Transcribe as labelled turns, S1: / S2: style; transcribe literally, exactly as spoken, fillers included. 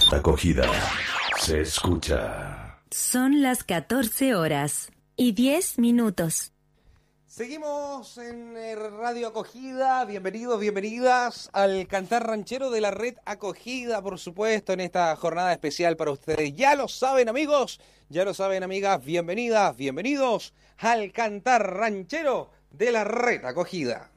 S1: Acogida. Se escucha.
S2: Son las catorce horas y diez minutos.
S3: Seguimos en Radio Acogida. Bienvenidos, bienvenidas al Cantar Ranchero de la Red Acogida, por supuesto, en esta jornada especial para ustedes. Ya lo saben, amigos, ya lo saben, amigas. Bienvenidas, bienvenidos al Cantar Ranchero de la Red Acogida.